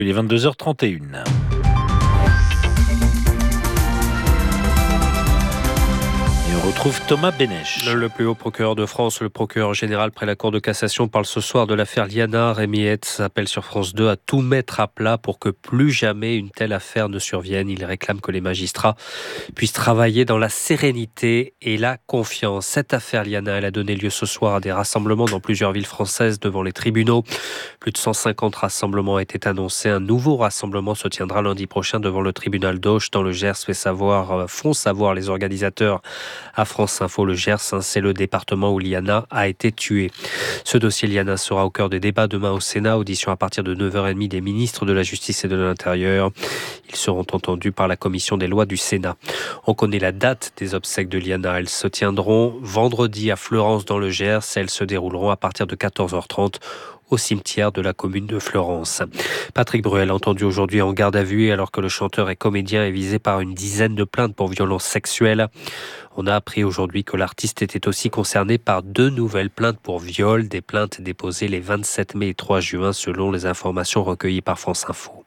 Il est 22h31. On retrouve Thomas Bénèche. Le plus haut procureur de France, le procureur général près la Cour de cassation, parle ce soir de l'affaire Liana. Rémi Hetz appelle sur France 2 à tout mettre à plat pour que plus jamais une telle affaire ne survienne. Il réclame que les magistrats puissent travailler dans la sérénité et la confiance. Cette affaire Liana, elle a donné lieu ce soir à des rassemblements dans plusieurs villes françaises devant les tribunaux. Plus de 150 rassemblements étaient annoncés. Un nouveau rassemblement se tiendra lundi prochain devant le tribunal d'Auch dans le Gers, font savoir les organisateurs à France Info. Le Gers, c'est le département où Liana a été tuée. Ce dossier Liana sera au cœur des débats demain au Sénat. Audition à partir de 9h30 des ministres de la Justice et de l'Intérieur. Ils seront entendus par la commission des lois du Sénat. On connaît la date des obsèques de Liana. Elles se tiendront vendredi à Fleurance dans le Gers. Elles se dérouleront à partir de 14h30 au cimetière de la commune de Fleurance. Patrick Bruel, entendu aujourd'hui en garde à vue alors que le chanteur et comédien est visé par une dizaine de plaintes pour violences sexuelles. On a appris aujourd'hui que l'artiste était aussi concerné par 2 nouvelles plaintes pour viol, des plaintes déposées les 27 mai et 3 juin selon les informations recueillies par France Info.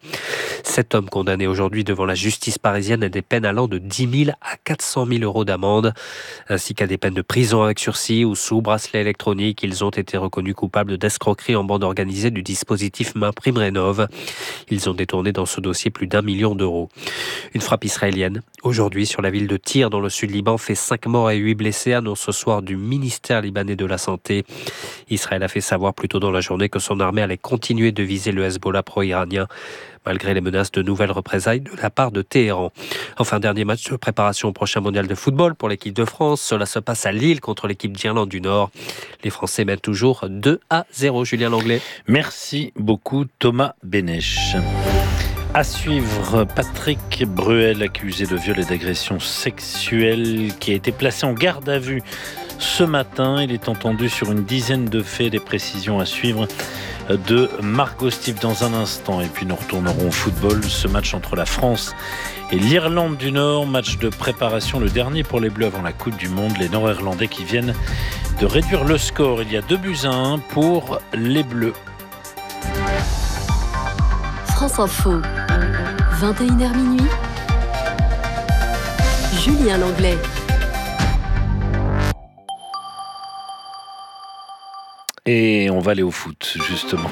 7 hommes condamnés aujourd'hui devant la justice parisienne à des peines allant de 10 000 à 400 000 euros d'amende, ainsi qu'à des peines de prison avec sursis ou sous bracelet électronique. Ils ont été reconnus coupables d'escroquerie en bande organisée du dispositif MaPrimeRénov'. Ils ont détourné dans ce dossier plus d'1 million d'euros. Une frappe israélienne, aujourd'hui sur la ville de Tyr dans le sud-Liban, fait 5 morts et 8 blessés, annonce ce soir du ministère libanais de la Santé. Israël a fait savoir plus tôt dans la journée que son armée allait continuer de viser le Hezbollah pro-iranien, malgré les menaces de nouvelles représailles de la part de Téhéran. Enfin, dernier match de préparation au prochain mondial de football pour l'équipe de France. Cela se passe à Lille contre l'équipe d'Irlande du Nord. Les Français mènent toujours 2-0. Julien Langlais. Merci beaucoup Thomas Bénèche. À suivre, Patrick Bruel, accusé de viol et d'agression sexuelle, qui a été placé en garde à vue ce matin. Il est entendu sur une dizaine de faits. Des précisions à suivre de Margot Steve dans un instant. Et puis nous retournerons au football, ce match entre la France et l'Irlande du Nord, match de préparation, le dernier pour les Bleus avant la Coupe du Monde. Les Nord-Irlandais qui viennent de réduire le score. Il y a 2-1 pour les Bleus. France Info, 21h minuit, Julien Langlais. Et on va aller au foot, justement.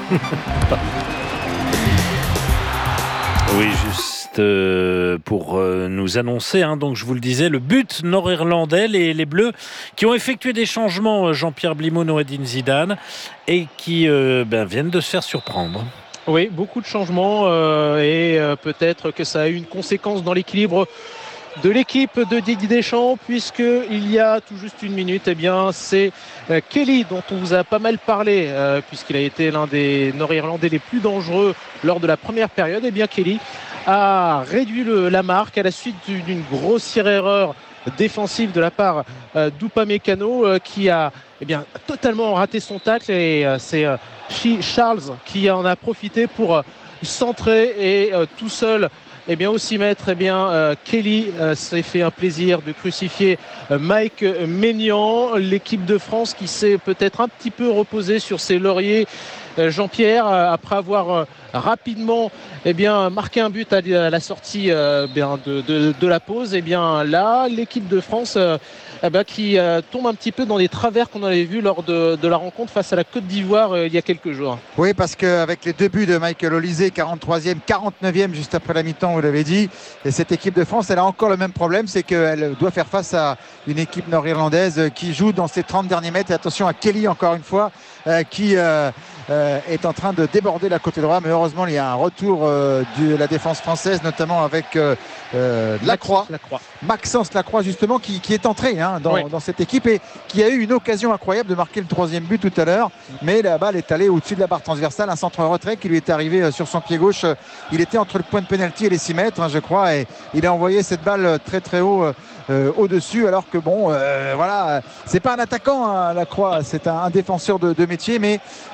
Oui, juste pour nous annoncer, donc je vous le disais, le but nord-irlandais, les Bleus, qui ont effectué des changements, Jean-Pierre Blimaud, Noureddine Zidane, et qui viennent de se faire surprendre. Oui, beaucoup de changements et peut-être que ça a eu une conséquence dans l'équilibre de l'équipe de Didier Deschamps, puisqu'il y a tout juste une minute, c'est Kelly dont on vous a pas mal parlé, puisqu'il a été l'un des Nord-Irlandais les plus dangereux lors de la première période. Kelly a réduit la marque à la suite d'une grossière erreur défensive de la part d'Upamecano qui a totalement raté son tacle, et c'est Charles qui en a profité pour centrer et tout seul aussi mettre Kelly s'est fait un plaisir de crucifier Mike Maignan. L'équipe de France qui s'est peut-être un petit peu reposée sur ses lauriers, Jean-Pierre, après avoir rapidement marqué un but à la sortie de la pause. Là, l'équipe de France qui tombe un petit peu dans les travers qu'on avait vus lors de la rencontre face à la Côte d'Ivoire il y a quelques jours. Oui, parce qu'avec les 2 buts de Michael Olysée, 43e, 49e juste après la mi-temps, vous l'avez dit, et cette équipe de France, elle a encore le même problème, c'est qu'elle doit faire face à une équipe nord-irlandaise qui joue dans ses 30 derniers mètres. Et attention à Kelly encore une fois, qui est en train de déborder la côté droit, mais heureusement il y a un retour de la défense française, notamment avec Lacroix. Maxence Lacroix justement qui est entré dans cette équipe et qui a eu une occasion incroyable de marquer le 3e but tout à l'heure, mais la balle est allée au-dessus de la barre transversale, un centre retrait qui lui est arrivé sur son pied gauche. Il était entre le point de pénalty et les 6 mètres, je crois, et il a envoyé cette balle très très haut au-dessus, alors que c'est pas un attaquant, Lacroix, c'est un défenseur de métier, mais c'est une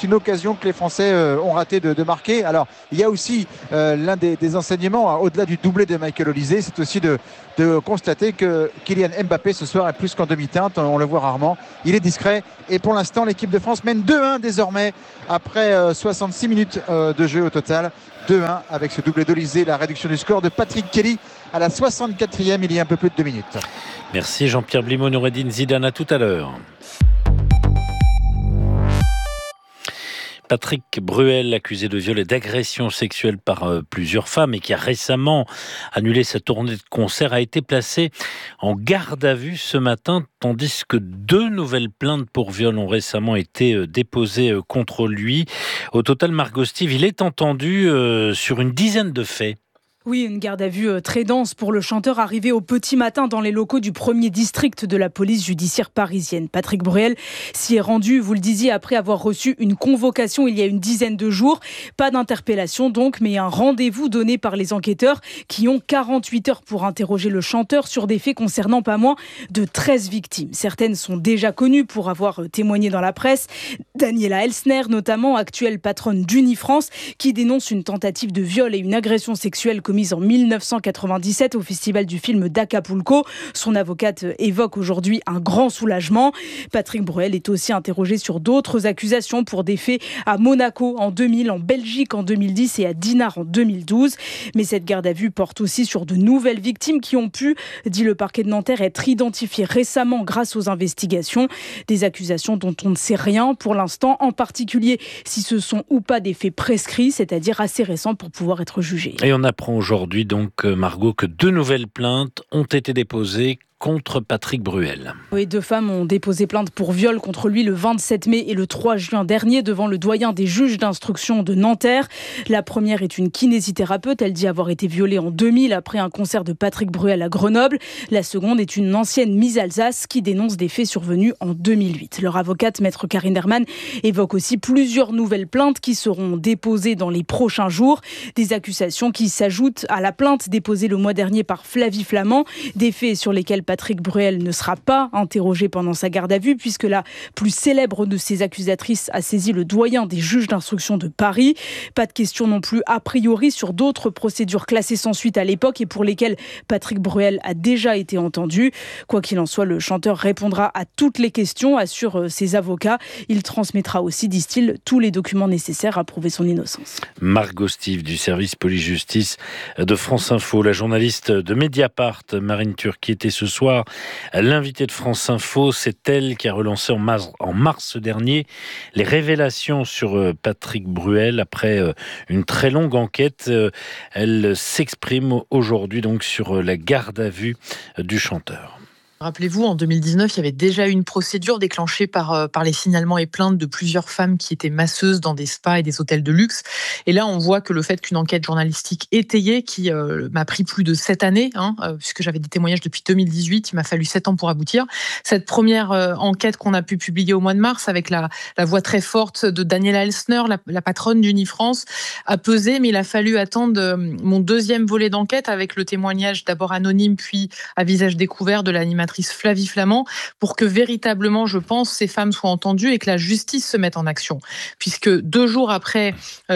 une occasion que les Français ont raté de marquer. Alors, il y a aussi l'un des enseignements, au-delà du doublé de Michael Olise, c'est aussi de constater que Kylian Mbappé ce soir est plus qu'en demi-teinte, on le voit rarement, il est discret et pour l'instant l'équipe de France mène 2-1 désormais après 66 minutes de jeu au total, 2-1 avec ce doublé d'Olise, la réduction du score de Patrick Kelly à la 64e, il y a un peu plus de 2 minutes. Merci Jean-Pierre Blimaud, Noureddine Zidane, à tout à l'heure. Patrick Bruel, accusé de viol et d'agression sexuelle par plusieurs femmes et qui a récemment annulé sa tournée de concert, a été placé en garde à vue ce matin, tandis que 2 nouvelles plaintes pour viol ont récemment été déposées contre lui. Au total, Margot Steve, il est entendu sur une dizaine de faits. Oui, une garde à vue très dense pour le chanteur arrivé au petit matin dans les locaux du 1er district de la police judiciaire parisienne. Patrick Bruel s'y est rendu, vous le disiez, après avoir reçu une convocation il y a une dizaine de jours. Pas d'interpellation donc, mais un rendez-vous donné par les enquêteurs qui ont 48 heures pour interroger le chanteur sur des faits concernant pas moins de 13 victimes. Certaines sont déjà connues pour avoir témoigné dans la presse. Daniela Elsner, notamment, actuelle patronne d'Unifrance, qui dénonce une tentative de viol et une agression sexuelle commise en 1997 au festival du film d'Acapulco. Son avocate évoque aujourd'hui un grand soulagement. Patrick Bruel est aussi interrogé sur d'autres accusations pour des faits à Monaco en 2000, en Belgique en 2010 et à Dinard en 2012. Mais cette garde à vue porte aussi sur de nouvelles victimes qui ont pu, dit le parquet de Nanterre, être identifiées récemment grâce aux investigations. Des accusations dont on ne sait rien pour l'instant, en particulier si ce sont ou pas des faits prescrits, c'est-à-dire assez récents pour pouvoir être jugés. Et on apprend aujourd'hui donc, Margot, que 2 nouvelles plaintes ont été déposées contre Patrick Bruel. Oui, 2 femmes ont déposé plainte pour viol contre lui le 27 mai et le 3 juin dernier devant le doyen des juges d'instruction de Nanterre. La première est une kinésithérapeute. Elle dit avoir été violée en 2000 après un concert de Patrick Bruel à Grenoble. La seconde est une ancienne Miss Alsace qui dénonce des faits survenus en 2008. Leur avocate, maître Karine Herman, évoque aussi plusieurs nouvelles plaintes qui seront déposées dans les prochains jours. Des accusations qui s'ajoutent à la plainte déposée le mois dernier par Flavie Flament. Des faits sur lesquels Patrick Bruel ne sera pas interrogé pendant sa garde à vue puisque la plus célèbre de ses accusatrices a saisi le doyen des juges d'instruction de Paris. Pas de question non plus a priori sur d'autres procédures classées sans suite à l'époque et pour lesquelles Patrick Bruel a déjà été entendu. Quoi qu'il en soit, le chanteur répondra à toutes les questions, assurent ses avocats. Il transmettra aussi, disent-ils, tous les documents nécessaires à prouver son innocence. Margot Steve du service police-justice de France Info, la journaliste de Mediapart, Marine Turki, était ce soir l'invitée de France Info. C'est elle qui a relancé en mars dernier les révélations sur Patrick Bruel. Après une très longue enquête, elle s'exprime aujourd'hui donc sur la garde à vue du chanteur. Rappelez-vous, en 2019, il y avait déjà eu une procédure déclenchée par les signalements et plaintes de plusieurs femmes qui étaient masseuses dans des spas et des hôtels de luxe. Et là, on voit que le fait qu'une enquête journalistique étayée, qui m'a pris plus de 7 années, puisque j'avais des témoignages depuis 2018, il m'a fallu 7 ans pour aboutir. Cette première enquête qu'on a pu publier au mois de mars, avec la voix très forte de Daniela Elsner, la patronne d'Unifrance, a pesé, mais il a fallu attendre mon deuxième volet d'enquête, avec le témoignage d'abord anonyme, puis à visage découvert de l'animatrice Flavie Flament, pour que véritablement, je pense, ces femmes soient entendues et que la justice se mette en action. Puisque 2 jours après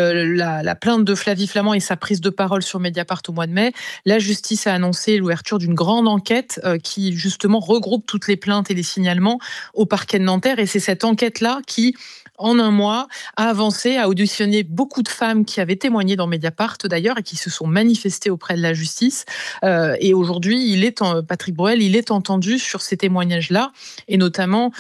la plainte de Flavie Flament et sa prise de parole sur Mediapart au mois de mai, la justice a annoncé l'ouverture d'une grande enquête qui justement regroupe toutes les plaintes et les signalements au parquet de Nanterre. Et c'est cette enquête-là qui, en un mois, a avancé, a auditionné beaucoup de femmes qui avaient témoigné dans Mediapart d'ailleurs et qui se sont manifestées auprès de la justice. Et aujourd'hui, Patrick Bruel, il est entendu sur ces témoignages-là. Et notamment,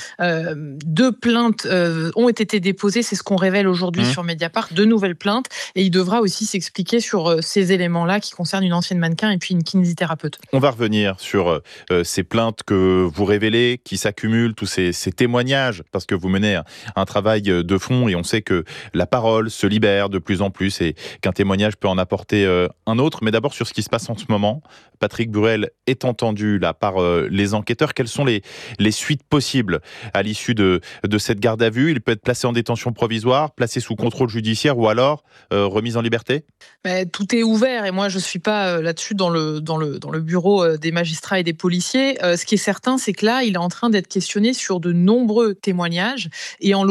2 plaintes ont été déposées, c'est ce qu'on révèle aujourd'hui sur Mediapart, 2 nouvelles plaintes. Et il devra aussi s'expliquer sur ces éléments-là qui concernent une ancienne mannequin et puis une kinésithérapeute. On va revenir sur ces plaintes que vous révélez, qui s'accumulent, tous ces témoignages, parce que vous menez un travail de fond et on sait que la parole se libère de plus en plus et qu'un témoignage peut en apporter un autre. Mais d'abord sur ce qui se passe en ce moment, Patrick Bruel est entendu là par les enquêteurs. Quelles sont les suites possibles à l'issue de cette garde à vue? Il peut être placé en détention provisoire, placé sous contrôle judiciaire ou alors remis en liberté? Tout est ouvert et moi je ne suis pas là-dessus dans le bureau des magistrats et des policiers. Ce qui est certain, c'est que là, il est en train d'être questionné sur de nombreux témoignages et en l'occurrence,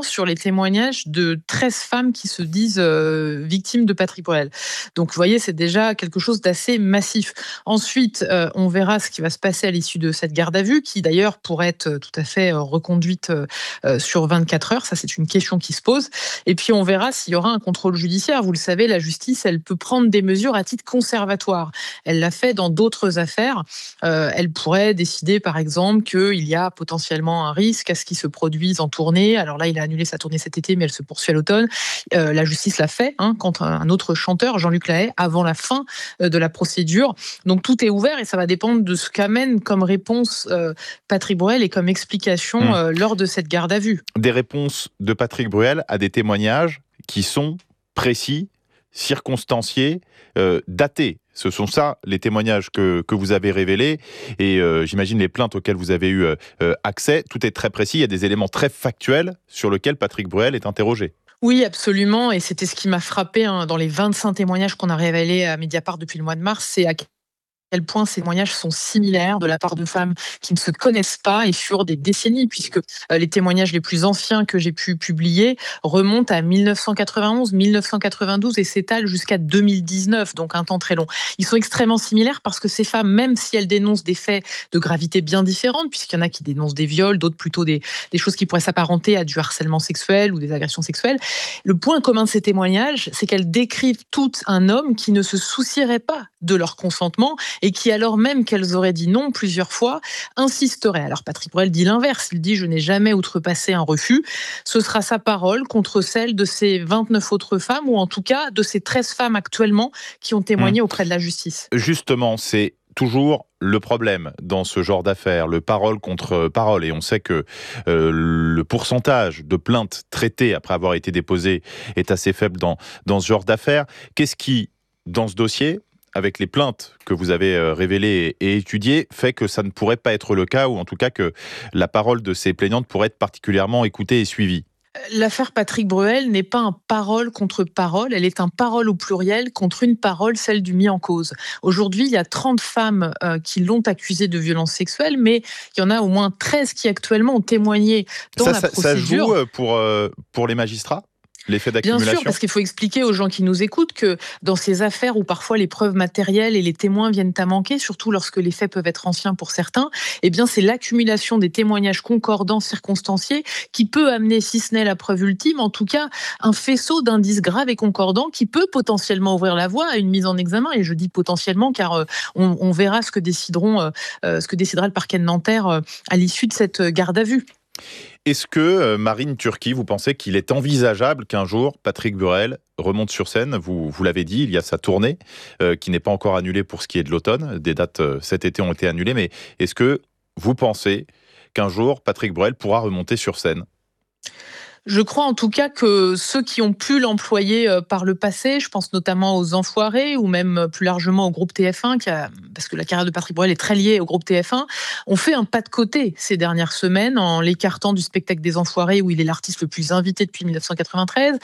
sur les témoignages de 13 femmes qui se disent victimes de Patrick Bruel. Donc vous voyez, c'est déjà quelque chose d'assez massif. Ensuite, on verra ce qui va se passer à l'issue de cette garde à vue, qui d'ailleurs pourrait être tout à fait reconduite sur 24 heures. Ça, c'est une question qui se pose. Et puis on verra s'il y aura un contrôle judiciaire. Vous le savez, la justice, elle peut prendre des mesures à titre conservatoire. Elle l'a fait dans d'autres affaires. Elle pourrait décider, par exemple, qu'il y a potentiellement un risque à ce qu'il se produise en tournée. Alors là, il a annulé sa tournée cet été, mais elle se poursuit à l'automne. La justice l'a fait quand un autre chanteur, Jean-Luc Lahaye, avant la fin de la procédure. Donc tout est ouvert et ça va dépendre de ce qu'amène comme réponse Patrick Bruel et comme explication lors de cette garde à vue. Des réponses de Patrick Bruel à des témoignages qui sont précis, circonstanciés, datés. Ce sont ça les témoignages que vous avez révélés et j'imagine les plaintes auxquelles vous avez eu accès. Tout est très précis, il y a des éléments très factuels sur lesquels Patrick Bruel est interrogé. Oui, absolument. Et c'était ce qui m'a frappé dans les 25 témoignages qu'on a révélés à Mediapart depuis le mois de mars. C'est à quel point ces témoignages sont similaires de la part de femmes qui ne se connaissent pas et sur des décennies, puisque les témoignages les plus anciens que j'ai pu publier remontent à 1991, 1992 et s'étalent jusqu'à 2019, donc un temps très long. Ils sont extrêmement similaires parce que ces femmes, même si elles dénoncent des faits de gravité bien différentes, puisqu'il y en a qui dénoncent des viols, d'autres plutôt des choses qui pourraient s'apparenter à du harcèlement sexuel ou des agressions sexuelles, le point commun de ces témoignages, c'est qu'elles décrivent tout un homme qui ne se soucierait pas de leur consentement et qui, alors même qu'elles auraient dit non plusieurs fois, insisterait. Alors Patrick Bruel dit l'inverse, il dit « je n'ai jamais outrepassé un refus ». Ce sera sa parole contre celle de ces 29 autres femmes, ou en tout cas de ces 13 femmes actuellement qui ont témoigné auprès de la justice. Justement, c'est toujours le problème dans ce genre d'affaires, le parole contre parole. Et on sait que le pourcentage de plaintes traitées après avoir été déposées est assez faible dans ce genre d'affaires. Qu'est-ce qui, dans ce dossier, avec les plaintes que vous avez révélées et étudiées, fait que ça ne pourrait pas être le cas, ou en tout cas que la parole de ces plaignantes pourrait être particulièrement écoutée et suivie? L'affaire Patrick Bruel n'est pas un parole contre parole, elle est un parole au pluriel contre une parole, celle du mis en cause. Aujourd'hui, il y a 30 femmes qui l'ont accusé de violences sexuelles, mais il y en a au moins 13 qui actuellement ont témoigné dans la procédure. Ça joue pour les magistrats ? L'effet d'accumulation. Bien sûr, parce qu'il faut expliquer aux gens qui nous écoutent que dans ces affaires où parfois les preuves matérielles et les témoins viennent à manquer, surtout lorsque les faits peuvent être anciens pour certains, eh bien c'est l'accumulation des témoignages concordants, circonstanciés, qui peut amener, si ce n'est la preuve ultime, en tout cas un faisceau d'indices graves et concordants qui peut potentiellement ouvrir la voie à une mise en examen. Et je dis potentiellement car on verra ce que décidera le parquet de Nanterre à l'issue de cette garde à vue. Est-ce que, Marine Turki, vous pensez qu'il est envisageable qu'un jour, Patrick Bruel remonte sur scène ? Vous l'avez dit, il y a sa tournée qui n'est pas encore annulée pour ce qui est de l'automne. Des dates cet été ont été annulées, mais est-ce que vous pensez qu'un jour, Patrick Bruel pourra remonter sur scène ? Je crois en tout cas que ceux qui ont pu l'employer par le passé, je pense notamment aux Enfoirés ou même plus largement au groupe TF1, parce que la carrière de Patrick Bruel est très liée au groupe TF1, ont fait un pas de côté ces dernières semaines en l'écartant du spectacle des Enfoirés où il est l'artiste le plus invité depuis 1993.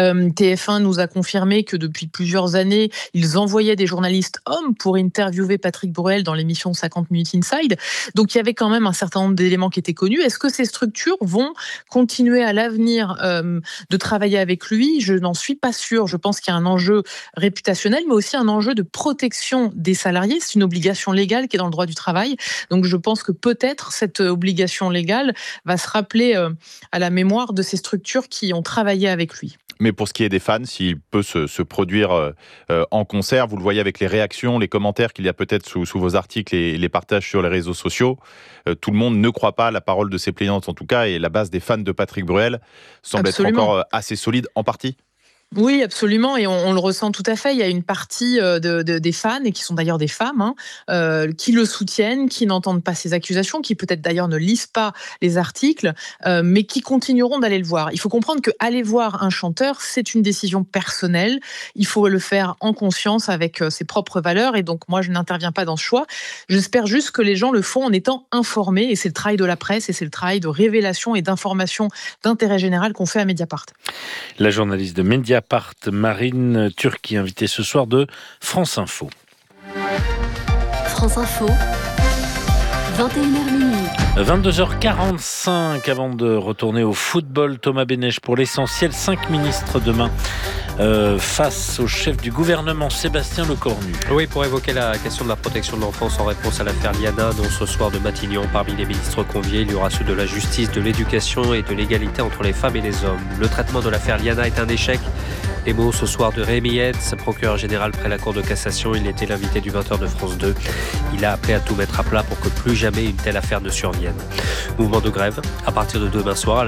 TF1 nous a confirmé que depuis plusieurs années, ils envoyaient des journalistes hommes pour interviewer Patrick Bruel dans l'émission 50 Minutes Inside. Donc il y avait quand même un certain nombre d'éléments qui étaient connus. Est-ce que ces structures vont continuer à l'avenir de travailler avec lui? Je n'en suis pas sûre. Je pense qu'il y a un enjeu réputationnel, mais aussi un enjeu de protection des salariés. C'est une obligation légale qui est dans le droit du travail. Donc je pense que peut-être cette obligation légale va se rappeler à la mémoire de ces structures qui ont travaillé avec lui. Mais pour ce qui est des fans, s'il peut se produire en concert, vous le voyez avec les réactions, les commentaires qu'il y a peut-être sous vos articles et les partages sur les réseaux sociaux, tout le monde ne croit pas à la parole de ses plaignantes en tout cas, et la base des fans de Patrick Bruel semble être encore assez solide en partie. Oui, absolument, et on le ressent tout à fait. Il y a une partie des fans, et qui sont d'ailleurs des femmes, qui le soutiennent, qui n'entendent pas ces accusations, qui peut-être d'ailleurs ne lisent pas les articles, mais qui continueront d'aller le voir. Il faut comprendre que aller voir un chanteur, c'est une décision personnelle. Il faut le faire en conscience avec ses propres valeurs, et donc moi je n'interviens pas dans ce choix. J'espère juste que les gens le font en étant informés, et c'est le travail de la presse, et c'est le travail de révélation et d'information d'intérêt général qu'on fait à Mediapart. La journaliste de Mediapart, Marine Turki, invitée ce soir de France Info. France Info, 21h minuit. 22h45 avant de retourner au football. Thomas Bénèche pour l'essentiel. 5 ministres demain face au chef du gouvernement Sébastien Lecornu. Oui, pour évoquer la question de la protection de l'enfance en réponse à l'affaire Liana, dont ce soir de Matignon, parmi les ministres conviés, il y aura ceux de la justice, de l'éducation et de l'égalité entre les femmes et les hommes. Le traitement de l'affaire Liana est un échec. Les mots ce soir de Rémi Hetz, procureur général près la Cour de cassation. Il était l'invité du 20h de France 2. Il a appelé à tout mettre à plat pour que plus jamais une telle affaire ne survienne. Mouvement de grève à partir de demain soir.